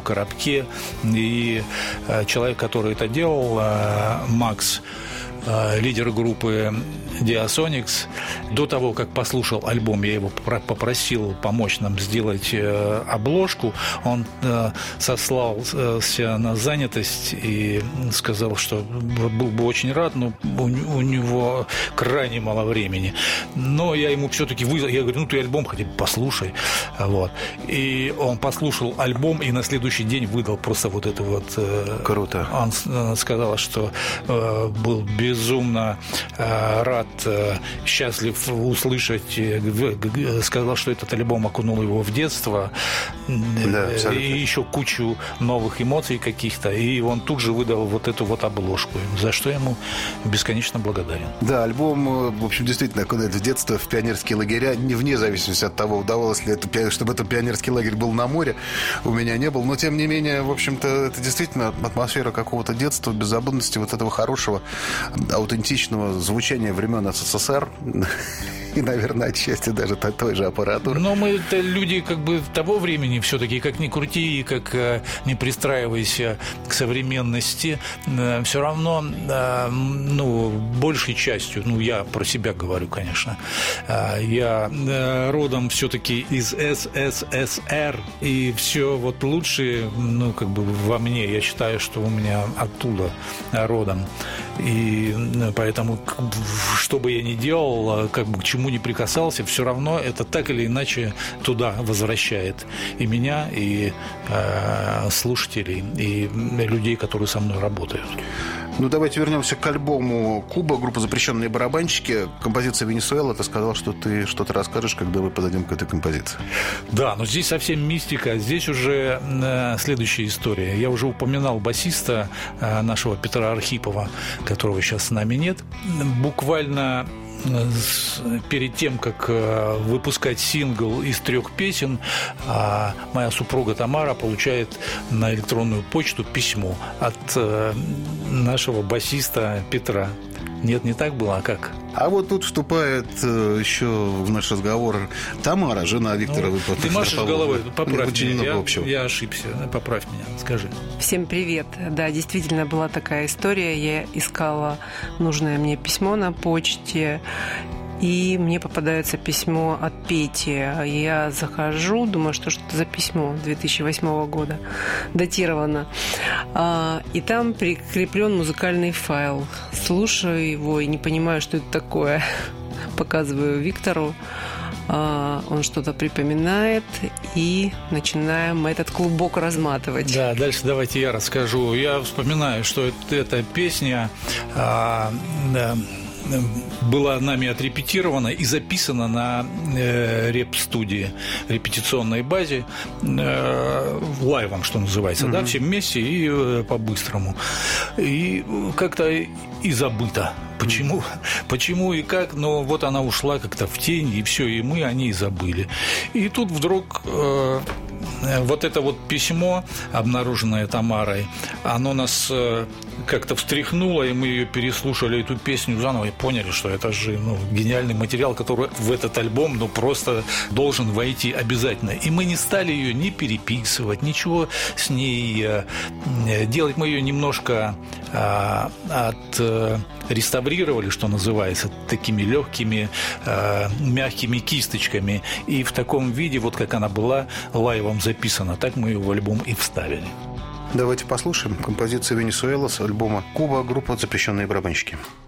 коробке. И человек, который это делал, Макс, лидер группы Diasonics, до того, как послушал альбом, я его попросил помочь нам сделать обложку. Он сослался на занятость и сказал, что был бы очень рад, но у него крайне мало времени. Но я ему все-таки вызвал. Я говорю, ты альбом хотя бы послушай. Вот. И он послушал альбом и на следующий день выдал просто вот это вот. Круто. Он сказал, что был безумно рад, счастлив услышать, сказал, что этот альбом окунул его в детство, да, и еще кучу новых эмоций каких-то, и он тут же выдал вот эту вот обложку, за что ему бесконечно благодарен. Да, альбом, в общем, действительно окунает в детство, в пионерские лагеря, вне зависимости от того, удавалось ли это, чтобы этот пионерский лагерь был на море, у меня не был, но тем не менее, в общем-то, это действительно атмосфера какого-то детства, беззаботности, вот этого хорошего, аутентичного звучания времен СССР и, наверное, отчасти даже той же аппаратуры. Но мы-то люди как бы того времени все-таки, как ни крути, как не пристраивайся к современности, все равно, большей частью, я про себя говорю, конечно, я родом все-таки из СССР, и все вот лучшее, во мне, я считаю, что у меня оттуда родом. И поэтому, что бы я ни делал, к чему ни прикасался, все равно это так или иначе туда возвращает и меня, и слушателей, и людей, которые со мной работают. Давайте вернемся к альбому «Куба», группа «Запрещенные барабанщики». Композиция «Венесуэла». Ты сказал, что ты что-то расскажешь, когда мы подойдем к этой композиции. Да, но здесь совсем мистика. Здесь уже следующая история. Я уже упоминал басиста нашего Петра Архипова, которого сейчас с нами нет. Буквально перед тем, как выпускать сингл из 3 песен, моя супруга Тамара получает на электронную почту письмо от нашего басиста Петра. Нет, не так было, а как? А вот тут вступает еще в наш разговор Тамара, жена Виктора. Ты машешь головой, поправь меня, я ошибся, поправь меня, скажи. Всем привет. Да, действительно была такая история. Я искала нужное мне письмо на почте, и мне попадается письмо от Пети. Я захожу, думаю, что это за письмо 2008 года, датировано. И там прикреплен музыкальный файл. Слушаю его и не понимаю, что это такое. Показываю Виктору. Он что-то припоминает, и начинаем этот клубок разматывать. Да, дальше давайте я расскажу. Я вспоминаю, что эта песня была нами отрепетирована и записана на реп-студии, репетиционной базе, лайвом, что называется, да, все вместе и по-быстрому. И как-то и забыто. Почему и как, но вот она ушла как-то в тень, и все, и мы о ней забыли. И тут вдруг вот это вот письмо, обнаруженное Тамарой, оно нас как-то встряхнуло, и мы ее переслушали, эту песню заново, и поняли, что это же гениальный материал, который в этот альбом должен войти обязательно. И мы не стали ее ни переписывать, ничего с ней делать. Мы ее немножко реставрировали, что называется, такими легкими, мягкими кисточками. И в таком виде, вот как она была, лайвом записана, так мы ее в альбом и вставили. Давайте послушаем композицию «Венесуэла» с альбома «Куба», группа «Запрещенные барабанщики».